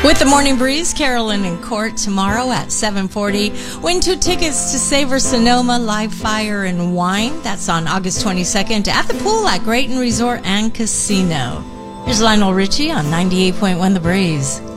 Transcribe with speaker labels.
Speaker 1: With the Morning Breeze, Carolyn and Court tomorrow at 7:40. Win 2 tickets to Savor Sonoma Live Fire and Wine. That's on August 22nd at the pool at Grayton Resort and Casino. Here's Lionel Richie on 98.1 The Breeze.